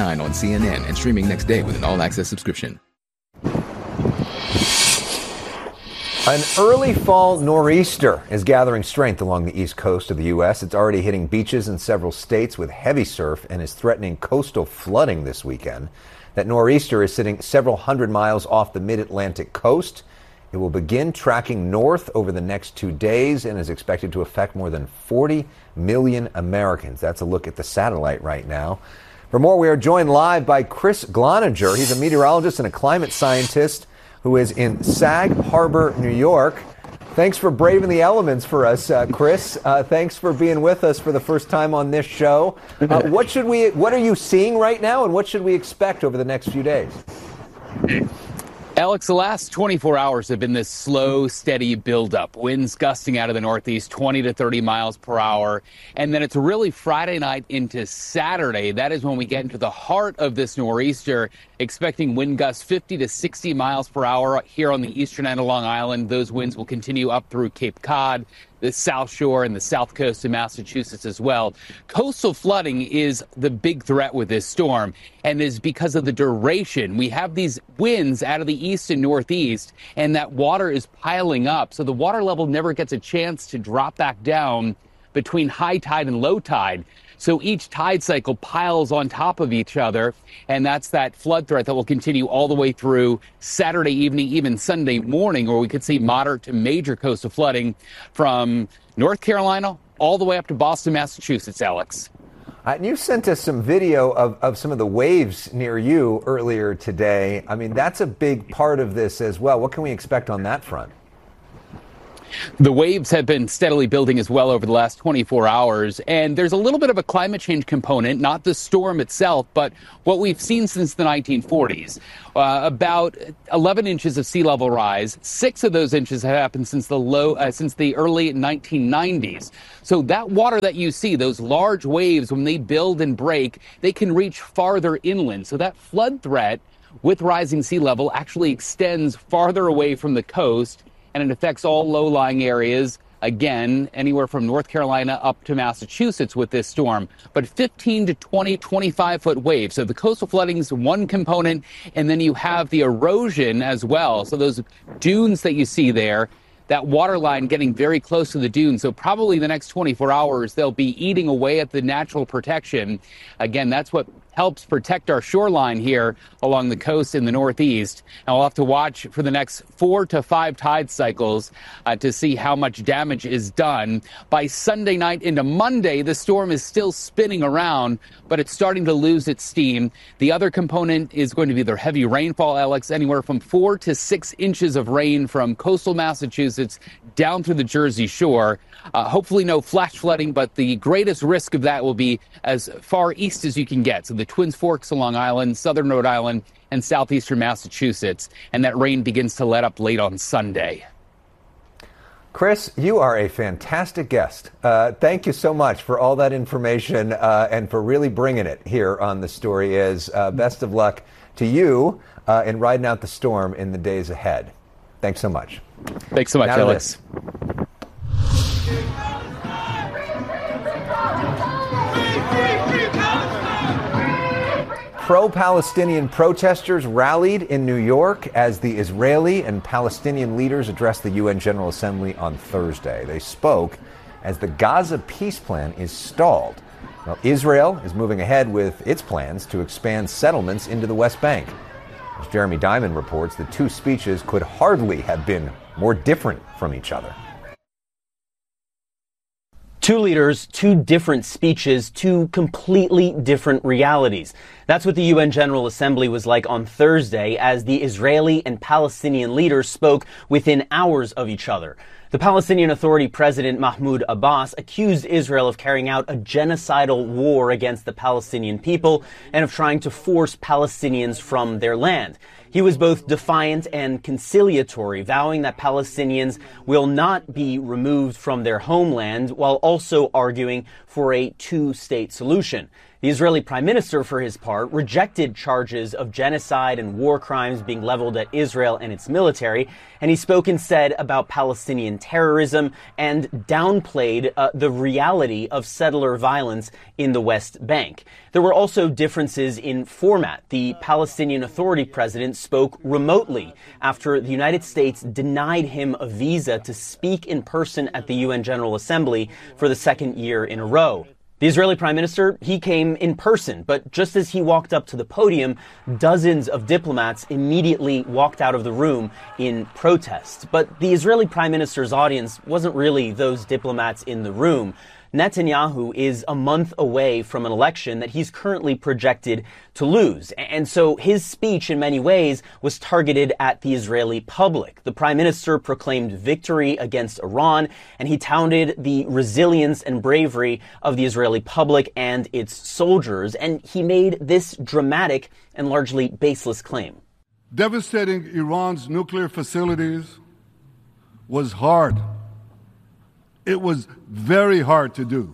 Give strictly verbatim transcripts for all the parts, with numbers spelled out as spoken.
nine on C N N and streaming next day with an all-access subscription. An early fall nor'easter is gathering strength along the east coast of the U S. It's already hitting beaches in several states with heavy surf and is threatening coastal flooding this weekend. That nor'easter is sitting several hundred miles off the mid-Atlantic coast. It will begin tracking north over the next two days and is expected to affect more than forty million Americans. That's a look at the satellite right now. For more, we are joined live by Chris Gloninger. He's a meteorologist and a climate scientist who is in Sag Harbor, New York. Thanks for braving the elements for us, uh, Chris. Uh, thanks for being with us for the first time on this show. Uh, what should we? What are you seeing right now, and what should we expect over the next few days? Alex, the last twenty-four hours have been this slow, steady buildup. Winds gusting out of the northeast, twenty to thirty miles per hour. And then it's really Friday night into Saturday. That is when we get into the heart of this nor'easter, expecting wind gusts fifty to sixty miles per hour here on the eastern end of Long Island. Those winds will continue up through Cape Cod, the South Shore, and the south coast of Massachusetts as well. Coastal flooding is the big threat with this storm, and is because of the duration. We have these winds out of the east and northeast, and that water is piling up, so the water level never gets a chance to drop back down between high tide and low tide. So each tide cycle piles on top of each other, and that's that flood threat that will continue all the way through Saturday evening, even Sunday morning, where we could see moderate to major coastal flooding from North Carolina all the way up to Boston, Massachusetts, Alex. Uh, and you sent us some video of, of some of the waves near you earlier today. I mean, that's a big part of this as well. What can we expect on that front? The waves have been steadily building as well over the last twenty-four hours, and there's a little bit of a climate change component, not the storm itself, but what we've seen since the nineteen forties. Uh, about eleven inches of sea level rise. Six of those inches have happened since the low, uh, since the early nineteen nineties. So that water that you see, those large waves, when they build and break, they can reach farther inland. So that flood threat with rising sea level actually extends farther away from the coast, and it affects all low-lying areas, again, anywhere from North Carolina up to Massachusetts with this storm. But fifteen to twenty, twenty-five foot waves. So the coastal flooding is one component, and then you have the erosion as well. So those dunes that you see there, that water line getting very close to the dunes. So probably the next twenty-four hours, they'll be eating away at the natural protection. Again, that's what helps protect our shoreline here along the coast in the northeast. And we'll have to watch for the next four to five tide cycles uh, to see how much damage is done. By Sunday night into Monday, the storm is still spinning around, but it's starting to lose its steam. The other component is going to be the heavy rainfall, Alex, anywhere from four to six inches of rain from coastal Massachusetts down through the Jersey Shore. Uh, hopefully no flash flooding, but the greatest risk of that will be as far east as you can get. So the Twin Forks of Long Island, southern Rhode Island, and southeastern Massachusetts. And that rain begins to let up late on Sunday. Chris, you are a fantastic guest. Uh, thank you so much for all that information uh, and for really bringing it here on The Story Is. Uh, best of luck to you uh, in riding out the storm in the days ahead. Thanks so much. Thanks so much, now Alex. Pro-Palestinian protesters rallied in New York as the Israeli and Palestinian leaders addressed the U N General Assembly on Thursday. They spoke as the Gaza peace plan is stalled. Well, Israel is moving ahead with its plans to expand settlements into the West Bank. As Jeremy Diamond reports, the two speeches could hardly have been more different from each other. Two leaders, two different speeches, two completely different realities. That's what the U N General Assembly was like on Thursday as the Israeli and Palestinian leaders spoke within hours of each other. The Palestinian Authority President Mahmoud Abbas accused Israel of carrying out a genocidal war against the Palestinian people and of trying to force Palestinians from their land. He was both defiant and conciliatory, vowing that Palestinians will not be removed from their homeland, while also arguing for a two-state solution. The Israeli prime minister, for his part, rejected charges of genocide and war crimes being leveled at Israel and its military, and he spoke instead about Palestinian terrorism and downplayed uh, the reality of settler violence in the West Bank. There were also differences in format. The Palestinian Authority president spoke remotely after the United States denied him a visa to speak in person at the U N General Assembly for the second year in a row. The Israeli prime minister, he came in person, but just as he walked up to the podium, dozens of diplomats immediately walked out of the room in protest. But the Israeli prime minister's audience wasn't really those diplomats in the room. Netanyahu is a month away from an election that he's currently projected to lose. And so his speech, in many ways, was targeted at the Israeli public. The prime minister proclaimed victory against Iran, and he touted the resilience and bravery of the Israeli public and its soldiers. And he made this dramatic and largely baseless claim. Devastating Iran's nuclear facilities was hard. It was very hard to do.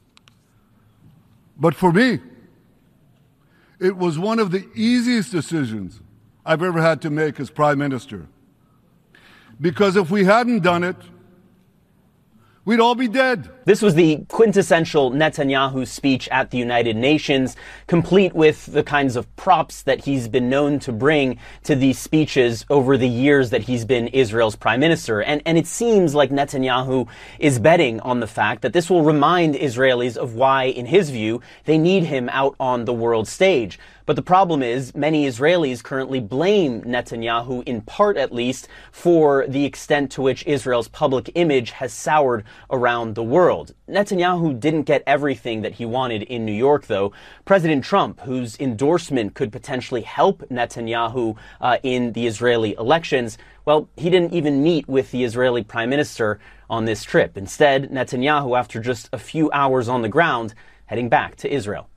But for me, it was one of the easiest decisions I've ever had to make as prime minister. Because if we hadn't done it, we'd all be dead. This was the quintessential Netanyahu speech at the United Nations, complete with the kinds of props that he's been known to bring to these speeches over the years that he's been Israel's prime minister. And, and it seems like Netanyahu is betting on the fact that this will remind Israelis of why, in his view, they need him out on the world stage. But the problem is, many Israelis currently blame Netanyahu, in part at least, for the extent to which Israel's public image has soured around the world. Netanyahu didn't get everything that he wanted in New York, though. President Trump, whose endorsement could potentially help Netanyahu uh, in the Israeli elections, well, he didn't even meet with the Israeli prime minister on this trip. Instead, Netanyahu, after just a few hours on the ground, heading back to Israel.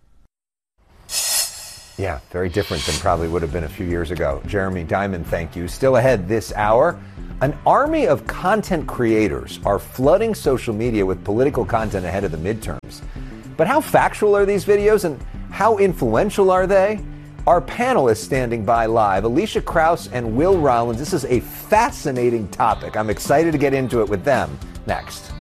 Yeah, very different than probably would have been a few years ago. Jeremy Diamond, thank you. Still ahead this hour, an army of content creators are flooding social media with political content ahead of the midterms. But how factual are these videos and how influential are they? Our panelists standing by live, Alicia Krause and Will Rollins. This is a fascinating topic. I'm excited to get into it with them next.